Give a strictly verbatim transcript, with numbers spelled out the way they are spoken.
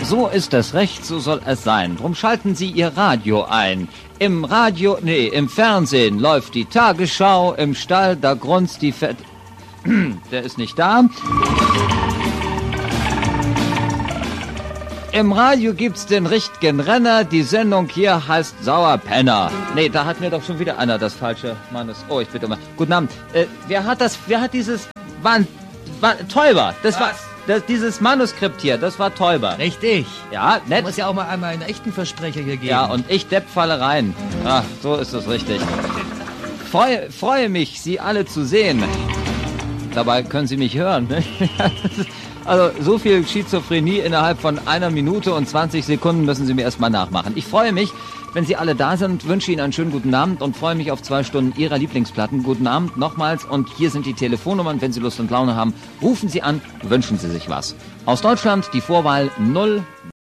So ist es recht, so soll es sein. Drum schalten Sie Ihr Radio ein. Im Radio, nee, im Fernsehen läuft die Tagesschau, im Stall, da grunzt die Fett... Der ist nicht da. Im Radio gibt's den richtigen Renner, die Sendung hier heißt Sauerpenner. Nee, da hat mir doch schon wieder einer das falsche Mannes... Oh, ich bitte mal. Guten Abend. Äh, wer hat das, wer hat dieses... War, war Täuber. Das Was? war... Das, dieses Manuskript hier, das war Täuber. Richtig. Ja, nett. Muss ja auch mal einmal einen echten Versprecher hier geben. Ja, und ich Depp falle rein. Ach, so ist es richtig. Freue, freue mich, Sie alle zu sehen. Dabei können Sie mich hören. Ne? Also so viel Schizophrenie innerhalb von einer Minute und zwanzig Sekunden müssen Sie mir erstmal nachmachen. Ich freue mich, wenn Sie alle da sind, wünsche Ihnen einen schönen guten Abend und freue mich auf zwei Stunden Ihrer Lieblingsplatten. Guten Abend nochmals und hier sind die Telefonnummern. Wenn Sie Lust und Laune haben, rufen Sie an, wünschen Sie sich was. Aus Deutschland die Vorwahl null